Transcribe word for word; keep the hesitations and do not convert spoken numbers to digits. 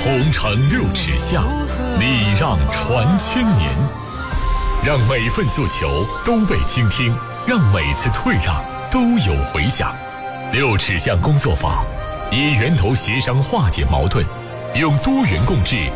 同城六尺巷，礼让传千年。让每份诉求都被倾听，让每次退让都有回响。六尺巷工作坊以源头协商化解矛盾，用多元共治